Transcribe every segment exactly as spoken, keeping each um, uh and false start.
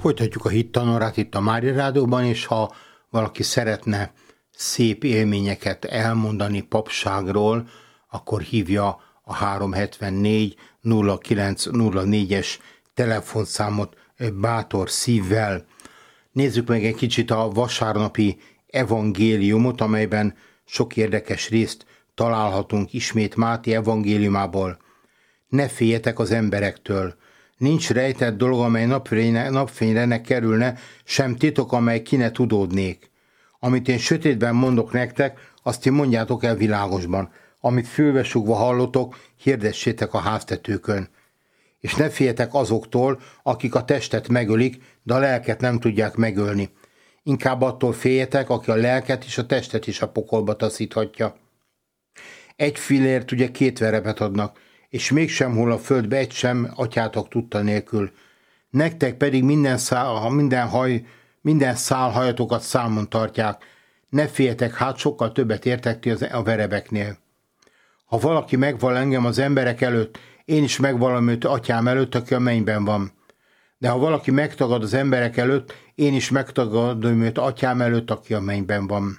Folytatjuk a Hittanorát itt a Mária Rádióban, és ha valaki szeretne szép élményeket elmondani papságról, akkor hívja a három hetvennégy nulla kilenc nulla négyes telefonszámot bátor szívvel. Nézzük meg egy kicsit a vasárnapi evangéliumot, amelyben sok érdekes részt találhatunk ismét Máté evangéliumából. Ne féljetek az emberektől. Nincs rejtett dolog, amely napfényre, napfényre ne kerülne, sem titok, amely ki ne tudódnék. Amit én sötétben mondok nektek, azt én mondjátok el világosban. Amit fülbesugva hallotok, hirdessétek a háztetőkön. És ne féljetek azoktól, akik a testet megölik, de a lelket nem tudják megölni. Inkább attól féljetek, aki a lelket és a testet is a pokolba taszíthatja. Egy fillért ugye két verepet adnak, és mégsem hull a földbe egy sem atyátok tudta nélkül. Nektek pedig minden szál, minden haj, minden szál hajatokat számon tartják. Ne féljetek, hát sokkal többet értek ti a verebeknél. Ha valaki megval engem az emberek előtt, én is megvalom őt atyám előtt, aki a mennyben van. De ha valaki megtagad az emberek előtt, én is megtagadom őt atyám előtt, aki a mennyben van.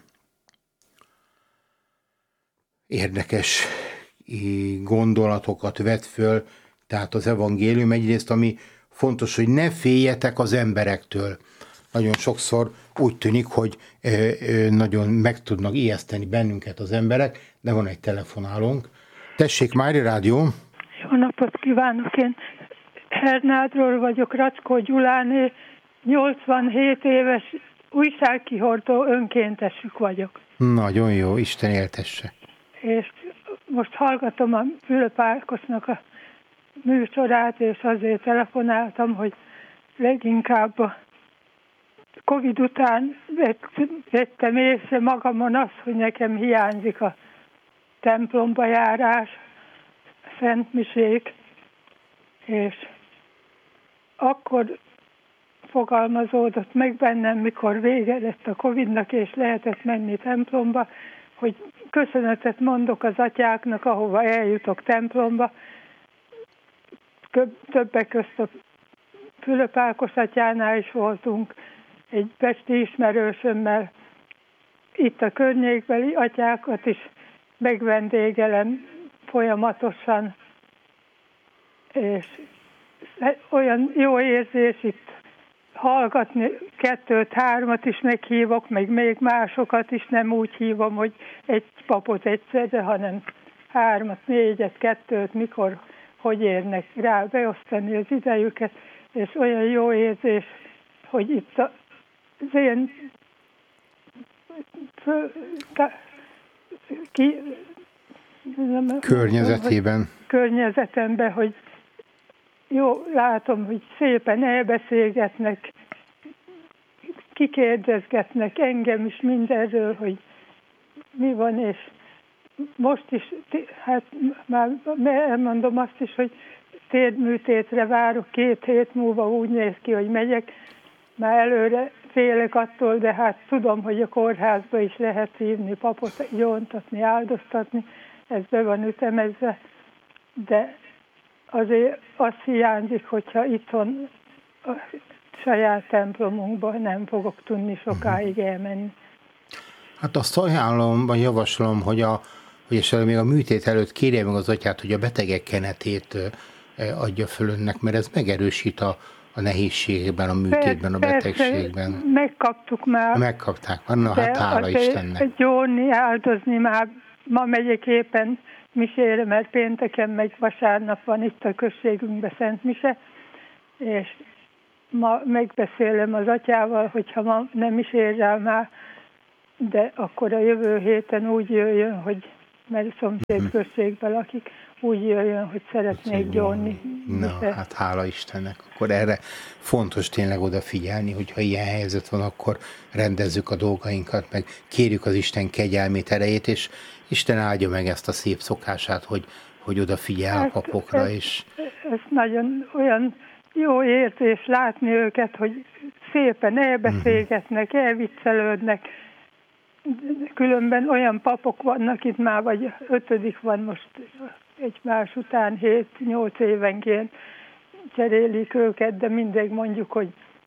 Érdekes gondolatokat vet föl, tehát az evangélium egyrészt, ami fontos, hogy ne féljetek az emberektől. Nagyon sokszor úgy tűnik, hogy nagyon meg tudnak ijeszteni bennünket az emberek, de van egy telefonálónk. Tessék, Mária Rádió! Jó napot kívánok! Én Hernádról vagyok, Racskó Gyuláné, nyolcvanhét éves újságkihordó önkéntesük vagyok. Nagyon jó, Isten éltesse! És most hallgatom a Fülöp Ákosnak a műsorát, és azért telefonáltam, hogy leginkább a Covid után vettem észre magamon azt, hogy nekem hiányzik a templomba járás, szentmisék, és akkor fogalmazódott meg bennem, mikor vége lett a Covidnak, és lehetett menni templomba, hogy köszönetet mondok az atyáknak, ahova eljutok templomba. Többek közt a Fülöp Ákos atyánál is voltunk, egy pesti ismerősömmel. Itt a környékbeli atyákat is megvendégelem folyamatosan, és olyan jó érzés itt hallgatni, kettőt, hármat is meghívok, meg még másokat is, nem úgy hívom, hogy egy papot egyszerre, hanem hármat, négyet, kettőt, mikor, hogy érnek rá beosztani az idejüket, és olyan jó érzés, hogy itt az én ki, nem, környezetében. Környezetemben, hogy jó, látom, hogy szépen elbeszélgetnek, kikérdezgetnek engem is mindenről, hogy mi van, és most is, hát már elmondom azt is, hogy térműtétre várok, két hét múlva úgy néz ki, hogy megyek, már előre félek attól, de hát tudom, hogy a kórházba is lehet hívni papot, gyóntatni, áldoztatni, ez be van ütemezve, de azért azt hiányzik, hogyha itthon a saját templomunkban nem fogok tudni sokáig elmenni. Hát azt ajánlom, vagy javaslom, hogy, a, hogy esetleg még a műtét előtt kérje meg az atyát, hogy a betegek kenetét adja föl önnek, mert ez megerősít a, a nehézségben, a műtétben, a betegségben. Persze, megkaptuk már. Megkapták, na hát hála Istennek. Gyónni, áldozni már. Ma megyek éppen misére, mert pénteken meg vasárnap van itt a községünkben Szent Mise, és ma megbeszélem az atyával, hogyha ma nem is ér rá már, de akkor a jövő héten úgy jöjjön, hogy mert szomszéd községben lakik, úgy jöjjön, hogy szeretnék gyónni. Na, hát hála Istennek. Akkor erre fontos tényleg odafigyelni, hogyha ilyen helyzet van, akkor rendezzük a dolgainkat, meg kérjük az Isten kegyelmét, erejét, és Isten áldja meg ezt a szép szokását, hogy, hogy odafigyel hát, a papokra. Ez, és... ez nagyon olyan jó érzés látni őket, hogy szépen elbeszélgetnek, uh-huh. elviccelődnek. Különben olyan papok vannak itt már, vagy ötödik van most egymás után, hét-nyolc évenként cserélik őket, de mindig mondjuk, hogy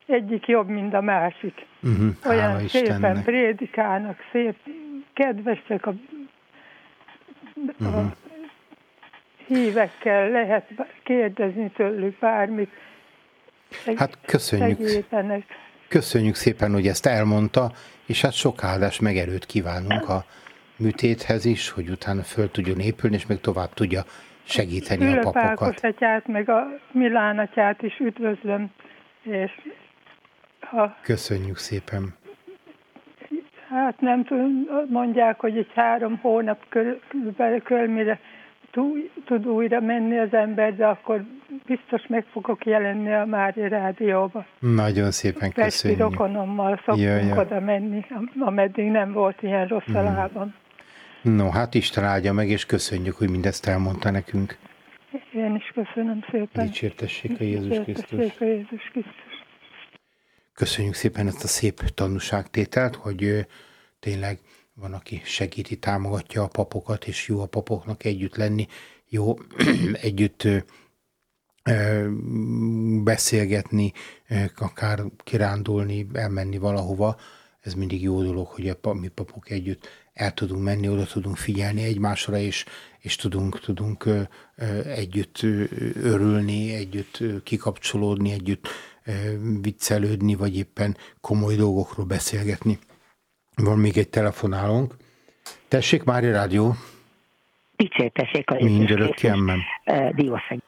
egyik jobb, mint a másik. Uh-huh. Olyan szépen prédikálnak, szép, kedvesek a, uh-huh. a hívekkel, lehet kérdezni tőlük bármit. Hát köszönjük. Segítenek. Köszönjük szépen, hogy ezt elmondta, és hát sok áldás meg erőt kívánunk a műtéthez is, hogy utána föl tudjon épülni, és meg tovább tudja segíteni Fülöp a papokat. Ákos atyát, meg a Milán atyát is üdvözlöm, és ha... Köszönjük szépen. Hát nem tudom, mondják, hogy egy három hónap körülbelül körülmire tud újra menni az ember, de akkor biztos meg fogok jelenni a Mária Rádióba. Nagyon szépen Pesti köszönjük. rokonommal szoktunk ja, ja. oda menni, ameddig nem volt ilyen rossz a lábam. No, hát Isten áldja meg, és köszönjük, hogy mindezt elmondta nekünk. Én is köszönöm szépen. Dicsértessék a Jézus Krisztus. Dicsértessék a Jézus Krisztus. Köszönjük szépen ezt a szép tanúságtételt, hogy tényleg van, aki segíti, támogatja a papokat, és jó a papoknak együtt lenni, jó együtt beszélgetni, akár kirándulni, elmenni valahova. Ez mindig jó dolog, hogy a mi papok együtt el tudunk menni, oda tudunk figyelni egymásra, és, és tudunk, tudunk együtt örülni, együtt kikapcsolódni, együtt viccelődni, vagy éppen komoly dolgokról beszélgetni. Van még egy telefonálónk. Tessék, Mária Rádió. Dicsértessék a Jézus Krisztus. Mindörökké emmen. Diószeg.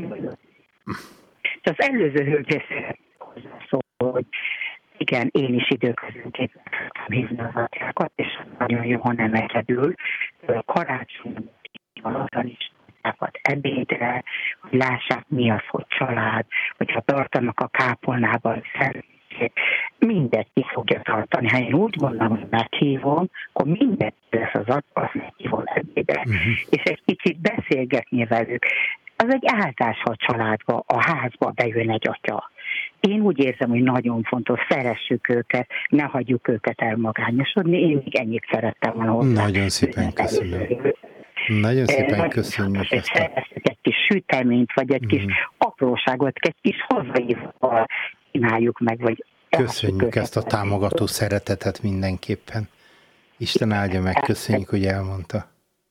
Az előző hölgyészre szól, hogy igen, én is időközönként megszoktam hívni az atyákat, és nagyon jó, ha nem egyedül. Karácsony alatt is ebédre, hogy lássák, mi az, hogy család, hogyha tartanak a kápolnában szervezését, mindegy ki fogja tartani. Ha én úgy gondolom, hogy meghívom, akkor mindegy lesz az aty, azt meghívom ebédre. Uh-huh. És egy kicsit beszélgetni velük. Az egy áldás, ha a családba, a házba bejön egy atya. Én úgy érzem, hogy nagyon fontos, szeressük őket, ne hagyjuk őket elmagányosodni. Én még ennyit szerettem volna hozzá. Nagyon szépen köszönöm. Nagyon szépen köszönjük ezt. Szeressük egy kis süteményt, vagy egy kis mm. apróságot, egy kis hazaival csináljuk meg, vagy köszönjük ezt a támogató szeretetet mindenképpen. Isten áldja meg, köszönjük, hogy elmondta.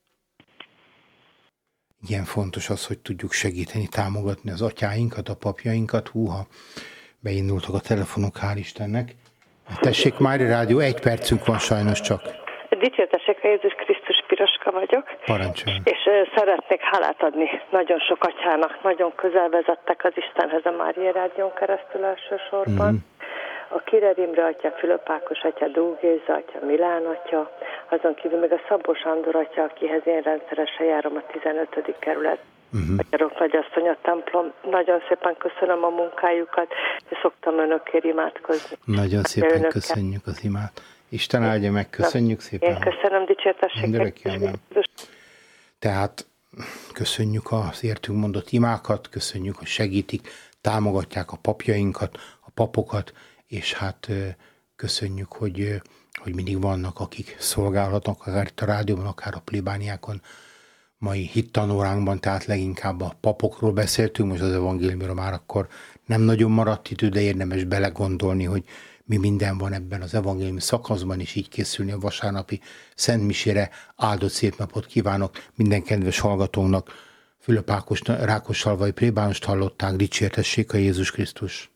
Igen fontos az, hogy tudjuk segíteni, támogatni az atyáinkat, a papjainkat. Húha, beindultak a telefonok, hál' Istennek. Tessék, Mária Rádió, egy percünk van sajnos csak. Dicsértessék a Jézus Krisztus, Piroska vagyok. Parancsoljon. És uh, szeretnék hálát adni nagyon sok atyának, nagyon közel vezettek az Istenhez a Mária Rádión keresztül elsősorban. Mm. A Kirer Imre atya, Fülöp Ákos atya, Dógh Géza atya, Milán atya, azon kívül még a Szabó Sándor atya, akihez én rendszeresen járom a tizenötödik kerület. Uh-huh. Magyarok Nagyasszony templom. Nagyon szépen köszönöm a munkájukat, és szoktam önökért imádkozni. Nagyon hát, szépen önökkel. Köszönjük az imát. Isten áldja meg, köszönjük Na, szépen. Én köszönöm, dicsértessék. Tehát köszönjük az értünk mondott imákat, köszönjük, hogy segítik, támogatják a papjainkat, a papokat, és hát köszönjük, hogy, hogy mindig vannak, akik szolgálhatnak, akár itt a rádióban, akár a plébániákon. Mai hittanóránkban, tehát leginkább a papokról beszéltünk, most az evangéliumról már akkor nem nagyon maradt idő, de érdemes belegondolni, hogy mi minden van ebben az evangéliumi szakaszban, és így készülni a vasárnapi szentmisére. Áldott szép napot kívánok minden kedves hallgatónak. Fülöp Ákos Rákosalvai plébánost hallották, dicsértessék a Jézus Krisztus.